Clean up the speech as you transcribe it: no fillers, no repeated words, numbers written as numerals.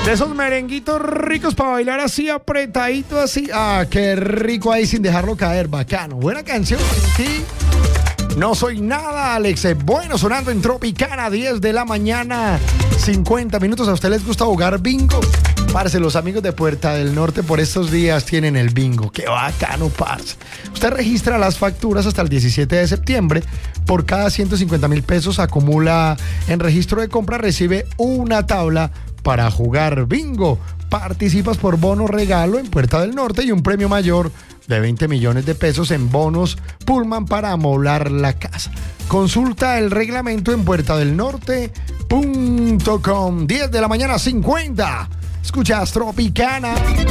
De esos merenguitos ricos para bailar así, apretadito así. Ah, qué rico ahí sin dejarlo caer, bacano. Buena canción, sí. No soy nada, Alex. Bueno, sonando en Tropicana, 10 de la mañana, 50 minutos. ¿A usted les gusta jugar bingo? Parce, los amigos de Puerta del Norte por estos días tienen el bingo. ¡Qué bacano, parce! Usted registra las facturas hasta el 17 de septiembre. Por cada 150,000 pesos acumula en registro de compra, recibe una tabla para jugar bingo. Participas por bono regalo en Puerta del Norte y un premio mayor de 20 millones de pesos en bonos Pullman para amoblar la casa. Consulta el reglamento en puertadelnorte.com. 10 de la mañana, 50. Escuchas Tropicana.